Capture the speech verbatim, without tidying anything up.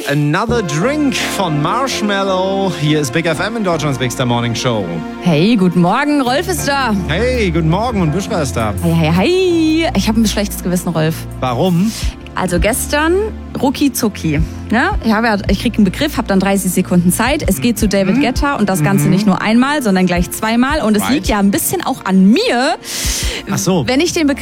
Another Drink von Marshmallow. Hier ist Big F M in Deutschlands Big Star Morning Show. Hey, guten Morgen, Rolf ist da. Hey, guten Morgen und Buschra ist da. Hey, hey, hey. Ich habe ein schlechtes Gewissen, Rolf. Warum? Also gestern, rucki zucki. Ne? Ich, habe ja, ich kriege einen Begriff, habe dann dreißig Sekunden Zeit. Es geht zu David Guetta und das Ganze nicht nur einmal, sondern gleich zweimal. Und es Right. liegt ja ein bisschen auch an mir, Ach so. wenn ich den Begriff